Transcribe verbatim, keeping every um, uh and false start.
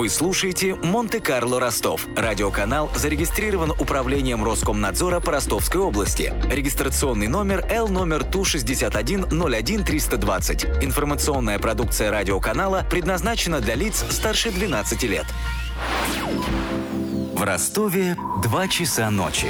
Вы слушаете «Монте-Карло Ростов». Радиоканал зарегистрирован Управлением Роскомнадзора по Ростовской области. Регистрационный номер Л номер Ту шестьдесят один ноль один триста двадцать. Информационная продукция радиоканала предназначена для лиц старше двенадцати лет. В Ростове два часа ночи.